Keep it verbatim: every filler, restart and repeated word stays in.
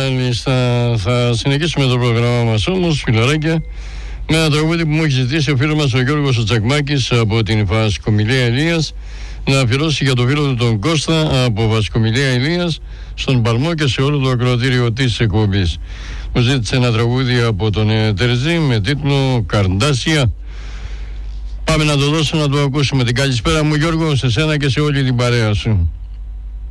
Μάλιστα, θα συνεχίσουμε το πρόγραμμά μας όμως, φιλαράκια, με ένα τραγούδι που μου έχει ζητήσει ο φίλος μας ο Γιώργος ο Τσακμάκης από την Βασκομιλία Ηλίας, να αφιερώσει για το φίλο του τον Κώστα από Βασκομιλία Ηλίας στον Παλμό και σε όλο το ακροατήριο της εκπομπής. Μου ζήτησε ένα τραγούδι από τον Τερζή με τίτλο Καρντάσια. Πάμε να το δώσω να το ακούσουμε. Την καλησπέρα μου Γιώργο σε σένα και σε όλη την παρέα σου.